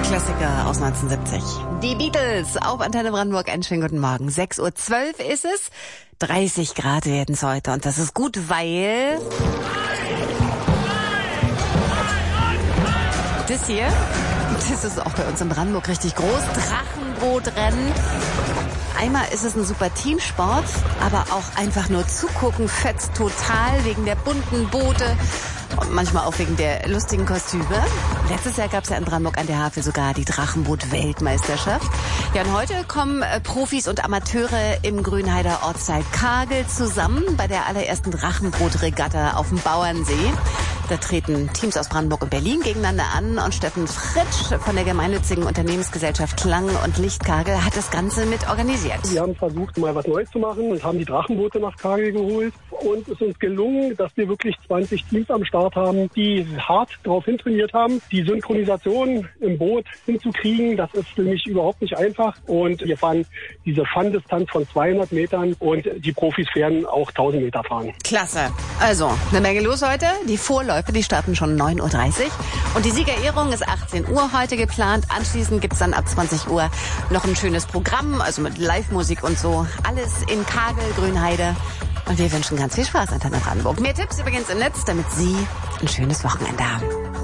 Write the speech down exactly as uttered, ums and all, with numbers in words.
Klassiker aus neunzehnhundertsiebzig. Die Beatles auf Antenne Brandenburg. Einen schönen guten Morgen. sechs Uhr zwölf ist es. dreißig Grad werden es heute. Und das ist gut, weil das hier, das ist auch bei uns in Brandenburg richtig groß. Drachenbootrennen. Einmal ist es ein super Teamsport, aber auch einfach nur zugucken fetzt total wegen der bunten Boote und manchmal auch wegen der lustigen Kostüme. Letztes Jahr gab es ja in Brandenburg an der Havel sogar die Drachenboot-Weltmeisterschaft. Ja, und heute kommen äh, Profis und Amateure im Grünheider Ortsteil Kagel zusammen bei der allerersten Drachenboot-Regatta auf dem Bauernsee. Da treten Teams aus Brandenburg und Berlin gegeneinander an und Steffen Fritsch von der gemeinnützigen Unternehmensgesellschaft Klang und Licht Kagel hat das Ganze mit organisiert. Wir haben versucht, mal was Neues zu machen und haben die Drachenboote nach Kagel geholt. Und es ist uns gelungen, dass wir wirklich zwanzig Teams am Start haben, die hart darauf hintrainiert haben, die Synchronisation im Boot hinzukriegen. Das ist nämlich überhaupt nicht einfach. Und wir fahren diese Fun-Distanz von zweihundert Metern und die Profis werden auch tausend Meter fahren. Klasse. Also, eine Menge los heute. Die Vorläufe, die starten schon neun Uhr dreißig. Und die Siegerehrung ist achtzehn Uhr heute geplant. Anschließend gibt's dann ab zwanzig Uhr noch ein schönes Programm, also mit Live-Musik und so. Alles in Kagel, Grünheide. Und wir wünschen ganz viel Spaß an Antenne Brandenburg. Mehr Tipps übrigens im Netz, damit Sie ein schönes Wochenende haben.